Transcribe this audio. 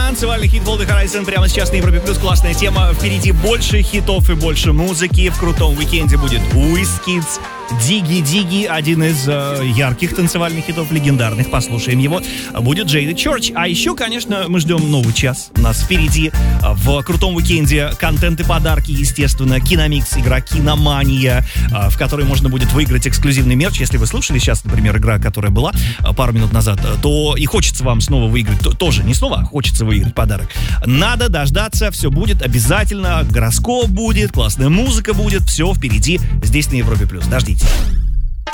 Танцевальный хит Волды Horizon прямо сейчас на Европе Плюс. Классная тема. Впереди больше хитов и больше музыки. В крутом уикенде будет WizKids, Диги-Диги, один из ярких танцевальных хитов, легендарных. Послушаем его. Будет Jaded Church. А еще, конечно, мы ждем новый час. У нас впереди в крутом уикенде контент и подарки, естественно. Киномикс, игра Киномания, в которой можно будет выиграть эксклюзивный мерч. Если вы слушали сейчас, например, игра, которая была пару минут назад, то и хочется вам снова выиграть. Тоже не снова, а хочется выиграть подарок. Надо дождаться, все будет обязательно. Гороскоп будет, классная музыка будет. Все впереди здесь на Европе Плюс. Дождитесь.